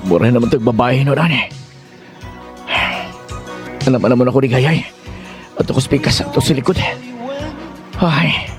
Mura naman itong babae no, Rani. Alam naman ako ni Gayay. At ako spikas ito sa likod. Ay,